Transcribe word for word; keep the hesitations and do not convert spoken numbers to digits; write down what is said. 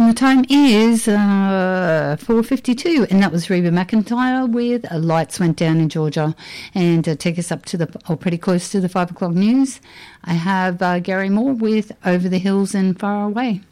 the time is uh, four fifty-two, and that was Reba McEntire with uh, Lights Went Down in Georgia. And to uh, take us up to the, or pretty close to the five o'clock news, I have uh, Gary Moore with Over the Hills and Far Away.